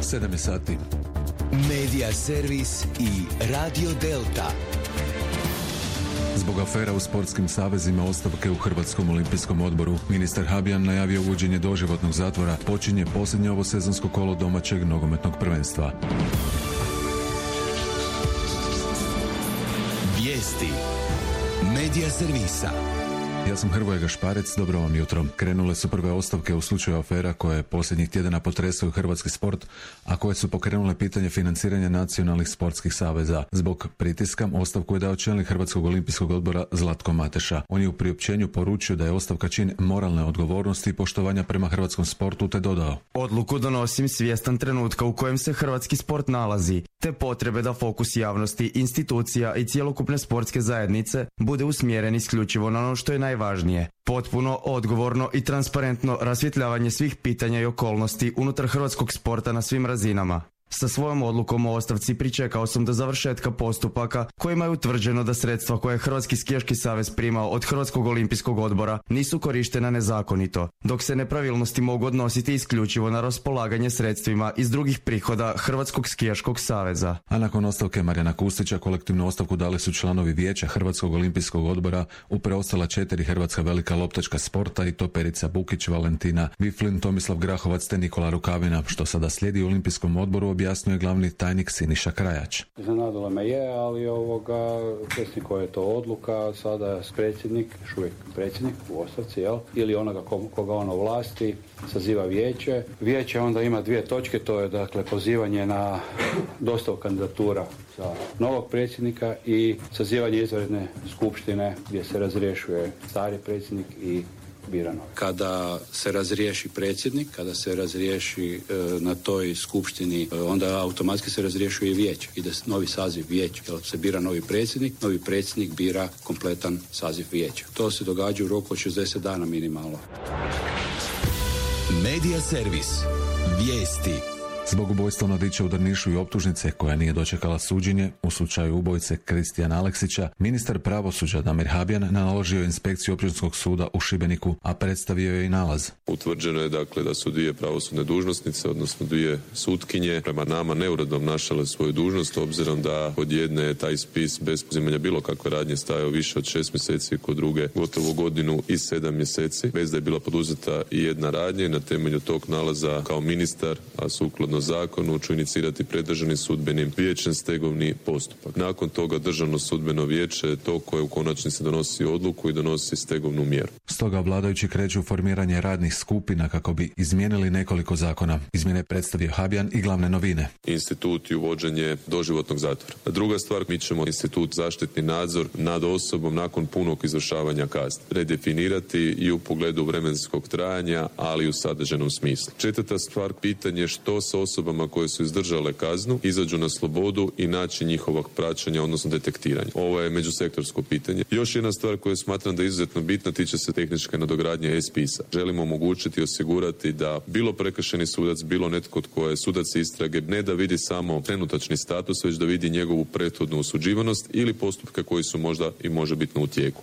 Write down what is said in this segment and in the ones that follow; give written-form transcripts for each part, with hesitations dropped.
7 sati. Medija servis i Radio Delta. Zbog afera u sportskim savezima, ostavke u Hrvatskom olimpijskom odboru, ministar Habijan najavio uvođenje doživotnog zatvora. Počinje posljednje ovo sezonsko kolo domaćeg nogometnog prvenstva. Vijesti Medija servisa. Ja sam Hrvoje Gašparec, dobro vam jutro. Krenule su prve ostavke u slučaju afera koje posljednjih tjedana potresaju hrvatski sport, a koje su pokrenule pitanje financiranja nacionalnih sportskih saveza. Zbog pritiska ostavku je dao čelnik Hrvatskog olimpijskog odbora Zlatko Mateša. On je u priopćenju poručio da je ostavka čin moralne odgovornosti i poštovanja prema hrvatskom sportu, te dodao: Odluku donosim svjestan trenutka u kojem se hrvatski sport nalazi, te potrebe da fokus javnosti, institucija i cjelokupne sportske zajednice bude usmjeren isključivo na ono što je najvažnije. Potpuno, odgovorno i transparentno rasvjetljavanje svih pitanja i okolnosti unutar hrvatskog sporta na svim razinama. Sa svojom odlukom o ostavci pričekao sam do završetka postupaka kojima je utvrđeno da sredstva koje je Hrvatski skijaški savez primao od Hrvatskog olimpijskog odbora nisu korištena nezakonito, dok se nepravilnosti mogu odnositi isključivo na raspolaganje sredstvima iz drugih prihoda Hrvatskog skijaškog saveza. A nakon ostavke Marijana Kustića, kolektivnu ostavku dali su članovi vijeća Hrvatskog olimpijskog odbora u preostala 4 hrvatska velika loptačka sporta, i to Perica Bukić, Valentina Viflin, Tomislav Grahovac te Nikola Rukavina. Što sada slijedi u olimpijskom odboru, objasnio je glavni tajnik Siniša Krajač. Iznenadilo me je, ali svjesni koja je to odluka, sada predsjednik, još uvijek predsjednik u ostavci, ili onoga koga ono vlasti, saziva vijeće. Vijeće onda ima 2 točke, to je dakle pozivanje na dostavu kandidatura za novog predsjednika i sazivanje izvanredne skupštine gdje se razrješuje stari predsjednik i birano. Kada se razriješi predsjednik, kada se razriješi na toj skupštini, onda automatski se razriješuje i vijeće. Ide novi saziv vijeća. Kada se bira novi predsjednik bira kompletan saziv vijeća. To se događa u roku od 60 dana minimalno. Medija servis. Vijesti. Zbog ubojstva mladića u Drnišu i optužnice koja nije dočekala suđenje u slučaju ubojice Kristijana Aleksića, ministar pravosuđa Damir Habijan naložio inspekciju Općinskog suda u Šibeniku, a predstavio je i nalaz. Utvrđeno je dakle da su 2 pravosudne dužnosnice, odnosno 2 sutkinje, prema nama neuredno obnašale svoju dužnost, obzirom da kod jedne je taj spis bez poduzimanja bilo kakve radnje stajao više od 6 mjeseci, kod druge gotovo godinu i 7 mjeseci, bez da je bila poduzeta i jedna radnja. Na temelju tog nalaza kao ministar, a sukladno zakonu, ću inicirati pred Državnim sudbenim vijećem stegovni postupak. Nakon toga Državno sudbeno vijeće je to koje u konačnici donosi odluku i donosi stegovnu mjeru. Stoga vladajući kreću u formiranje radnih skupina kako bi izmijenili nekoliko zakona. Izmjene predstavio Habijan i glavne novine. Institut i uvođenje doživotnog zatvora. Druga stvar, mi ćemo institut zaštitni nadzor nad osobom nakon punog izvršavanja kazne redefinirati i u pogledu vremenskog trajanja, ali i u sadržajnom smislu. 4. stvar, pitanje što sa osobama koje su izdržale kaznu, izađu na slobodu i način njihovog praćenja, odnosno detektiranja. Ovo je međusektorsko pitanje. Još jedna stvar koju smatram da je izuzetno bitna tiče se tehničke nadogradnje e-spisa. Želimo omogućiti i osigurati da bilo prekršajni sudac, bilo netko tko je sudac istrage, ne da vidi samo trenutačni status, već da vidi njegovu prethodnu osuđivanost ili postupke koji su možda i možebitno u tijeku.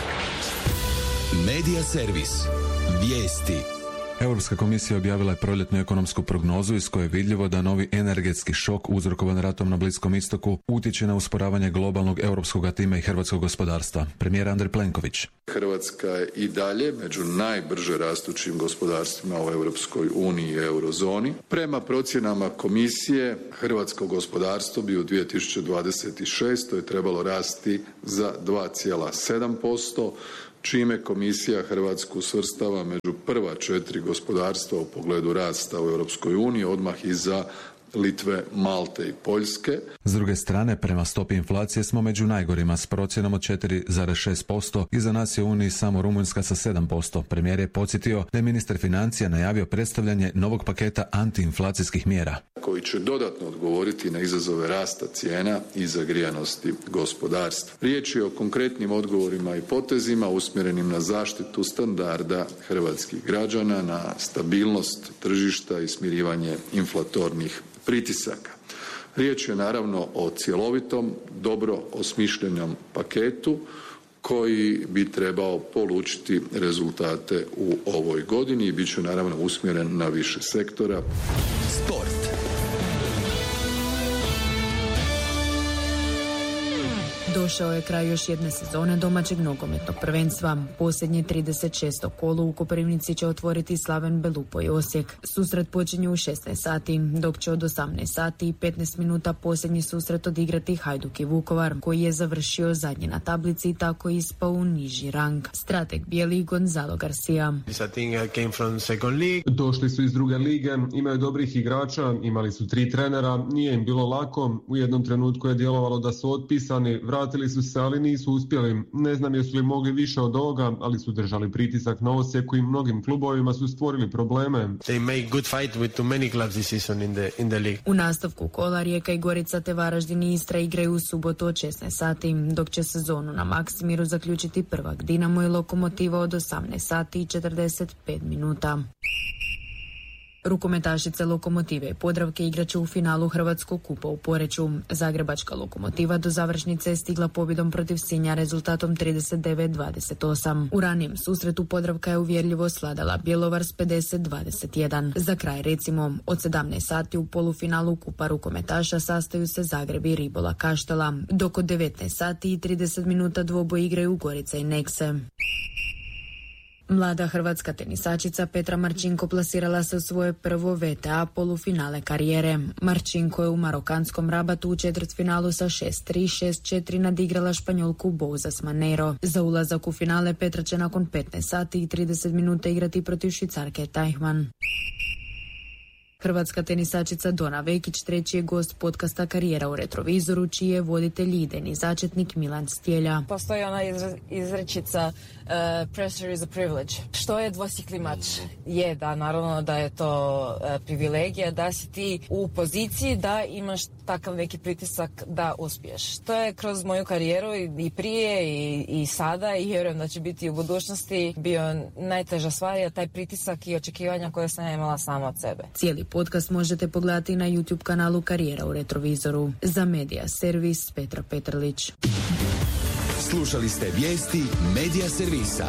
Medija servis. Vijesti. Europska komisija objavila je proljetnu ekonomsku prognozu iz koje je vidljivo da novi energetski šok uzrokovan ratom na Bliskom istoku utječe na usporavanje globalnog europskog tima i hrvatskog gospodarstva. Premijer Andrej Plenković. Hrvatska je i dalje među najbrže rastućim gospodarstvima u Europskoj uniji i eurozoni. Prema procjenama komisije, hrvatsko gospodarstvo bi u 2026. trebalo rasti za 2,7%, čime komisija Hrvatsku svrstava među prva 4 gospodarstva u pogledu rasta u Europskoj uniji, odmah iza Litve, Malte i Poljske. S druge strane, prema stopi inflacije smo među najgorima s procjenom od 4,6%. Iza nas je u Uniji samo Rumunjska sa 7%. Premijer je podsjetio da je ministar financija najavio predstavljanje novog paketa antiinflacijskih mjera koji će dodatno odgovoriti na izazove rasta cijena i zagrijanosti gospodarstva. Riječ je o konkretnim odgovorima i potezima usmjerenim na zaštitu standarda hrvatskih građana, na stabilnost tržišta i smirivanje inflatornih pritisaka. Riječ je naravno o cjelovitom, dobro osmišljenom paketu koji bi trebao polučiti rezultate u ovoj godini i bit će naravno usmjeren na više sektora. Sport. Došao je kraj još jedne sezone domaćeg nogometnog prvenstva. Posljednje 36. kolo u Koprivnici će otvoriti Slaven Belupo i Osijek. Susret počinje u 16 sati, dok će od 18 sati i 15 minuta posljednji susret odigrati Hajduk i Vukovar, koji je završio zadnji na tablici i tako ispao u niži rang. Strateg bijeli Gonzalo Garcia. Došli su iz druge lige, imaju dobrih igrača, imali su 3 trenera, nije im bilo lako, u jednom trenutku je djelovalo da su otpisani, vratili su se, ali nisu uspjeli. Ne znam jesu li mogli više od ovoga, ali su držali pritisak na Osijeku i mnogim klubovima su stvorili probleme. U nastavku kola Rijeka i Gorica te Varaždin i Istra igraju u subotu od 16 sati, dok će sezonu na Maksimiru zaključiti Prvak Dinamo i Lokomotiva od 18 sati i 45 minuta. Rukometašice Lokomotive i Podravke igraće u finalu Hrvatskog kupa u Poreču. Zagrebačka Lokomotiva do završnice je stigla pobjedom protiv Sinja rezultatom 39-28. U ranijem susretu Podravka je uvjerljivo sladala Bjelovar s 50-21. Za kraj recimo, od 17 sati u polufinalu kupa rukometaša sastaju se Zagreb i Ribola Kaštela, dok od 19 sati i 30 minuta dvoboj igraju Gorica i Nekse. Mlada hrvatska tenisačica Petra Marčinko plasirala se u svoje prvo VTA polufinale karijere. Marčinko je u marokanskom Rabatu u četvrtfinalu sa 6-3, 6-4 nadigrala Španjolku Bouzas Manero. Za ulazak u finale Petra će nakon 15 sati i 30 minuta igrati protiv Švicarke Teichmann. Hrvatska tenisačica Dona Vekić treći je gost podcasta Karijera u retrovizoru, čiji je voditelj idejni začetnik Milan Stjelja. Postoji ona izrečica pressure is a privilege. Što je dvosjekli mač? Je da, naravno da je to privilegija, da si ti u poziciji da imaš takav neki pritisak da uspiješ. To je kroz moju karijeru i prije i sada i vjerujem da će biti u budućnosti bio najteža stvar, je taj pritisak i očekivanja koje sam imala sama od sebe. Cijeli podcast možete pogledati na YouTube kanalu Karijera u retrovizoru. Za Medija servis Petra Petrlić. Slušali ste vijesti Medija servisa.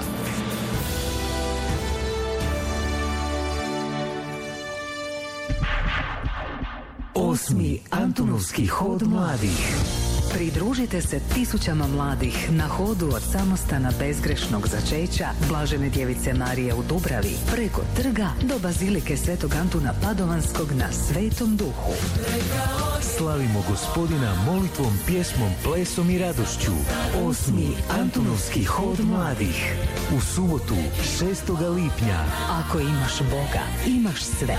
Osmi Antunovski hod mladih. Pridružite se tisućama mladih na hodu od samostana bezgrešnog začeća Blažene djevice Marije u Dubravi preko trga do Bazilike Svetog Antuna Padovanskog na Svetom Duhu. Slavimo Gospodina molitvom, pjesmom, plesom i radošću. Osmi Antunovski hod mladih. U subotu 6. lipnja. Ako imaš Boga, imaš sve.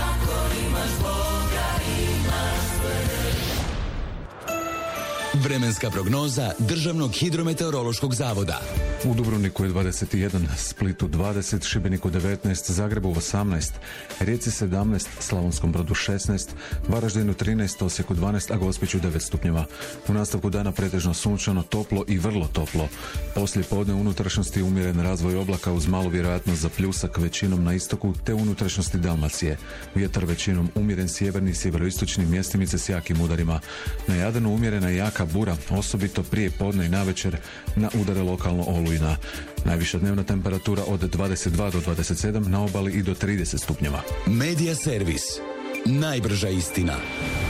Vremenska prognoza Državnog hidrometeorološkog zavoda. U Dubrovniku je 21, Splitu 20, Šibeniku 19, Zagrebu 18, Rijeci 17, Slavonskom Brodu 16, Varaždinu 13, Osijeku 12, a Gospiću 9 stupnjeva. U nastavku dana pretežno sunčano, toplo i vrlo toplo. Poslije podne u unutrašnjosti umjeren razvoj oblaka uz malu vjerojatnost za pljusak većinom na istoku te u unutrašnjosti Dalmacije. Vjetar većinom umjeren sjeverni, sjeveroistočni, mjestimice s jakim udarima. Na Jadranu umjerena jaka bura, osobito prije podne i navečer na udare lokalno olujna. Najviša dnevna temperatura od 22 do 27, na obali i do 30 stupnjeva. Medija servis. Najbrža istina.